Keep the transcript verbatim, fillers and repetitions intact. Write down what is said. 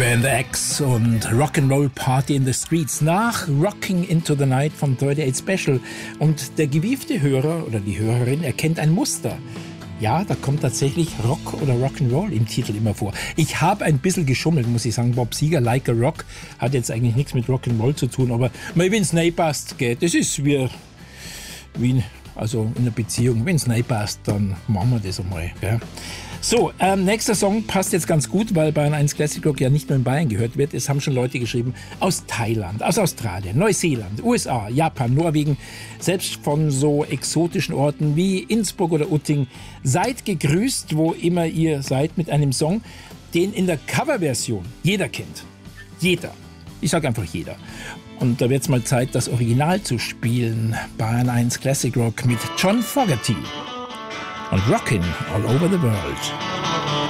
Band X und Rock'n'Roll Party in the Streets nach Rocking into the Night von achtundreißig Special. Und der gewiefte Hörer oder die Hörerin erkennt ein Muster. Ja, da kommt tatsächlich Rock oder Rock'n'Roll im Titel immer vor. Ich habe ein bisschen geschummelt, muss ich sagen. Bob Seger, Like a Rock, hat jetzt eigentlich nichts mit Rock'n'Roll zu tun, aber wenn es nicht passt, geht. Das ist wie, wie also in einer Beziehung. Wenn es nicht passt, dann machen wir das einmal. Gell? So, ähm, nächster Song passt jetzt ganz gut, weil Bayern eins Classic Rock ja nicht nur in Bayern gehört wird. Es haben schon Leute geschrieben aus Thailand, aus Australien, Neuseeland, U S A, Japan, Norwegen, selbst von so exotischen Orten wie Innsbruck oder Utting. Seid gegrüßt, wo immer ihr seid, mit einem Song, den in der Coverversion jeder kennt. Jeder. Ich sage einfach jeder. Und da wird es mal Zeit, das Original zu spielen. Bayern eins Classic Rock mit John Fogerty. Und Rockin' All Over the World.